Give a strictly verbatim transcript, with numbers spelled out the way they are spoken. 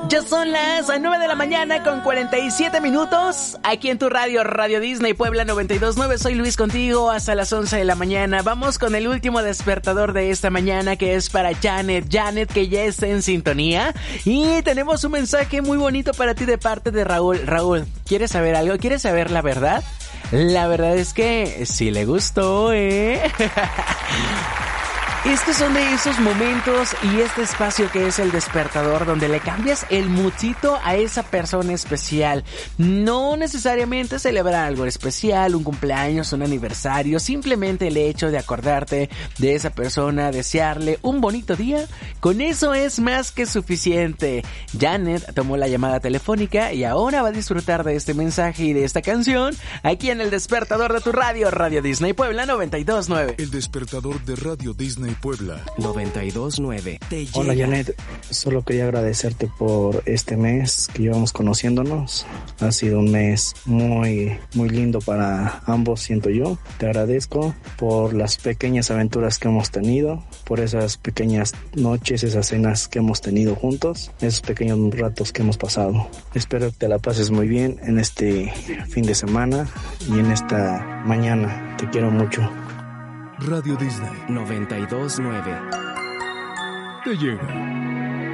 Ya son las nueve de la mañana con cuarenta y siete minutos. Aquí en tu radio, Radio Disney Puebla noventa y dos punto nueve. Soy Luis contigo hasta las once de la mañana. Vamos con el último despertador de esta mañana, que es para Janet. Janet, que ya está en sintonía. Y tenemos un mensaje muy bonito para ti de parte de Raúl. Raúl, ¿quieres saber algo? ¿Quieres saber la verdad? La verdad es que sí le gustó, ¿eh? Estos son de esos momentos y este espacio que es el despertador, donde le cambias el moodcito a esa persona especial. No necesariamente celebrar algo especial, un cumpleaños, un aniversario, simplemente el hecho de acordarte de esa persona, desearle un bonito día, con eso es más que suficiente. Janet tomó la llamada telefónica y ahora va a disfrutar de este mensaje y de esta canción aquí en el despertador de tu radio, Radio Disney Puebla noventa y dos punto nueve. El despertador de Radio Disney Puebla noventa y dos punto nueve. Hola Janet, solo quería agradecerte por este mes que llevamos conociéndonos. Ha sido un mes muy muy lindo para ambos, siento yo. Te agradezco por las pequeñas aventuras que hemos tenido, por esas pequeñas noches, esas cenas que hemos tenido juntos, esos pequeños ratos que hemos pasado. Espero que te la pases muy bien en este fin de semana y en esta mañana. Te quiero mucho. Radio Disney noventa y dos punto nueve. te llega.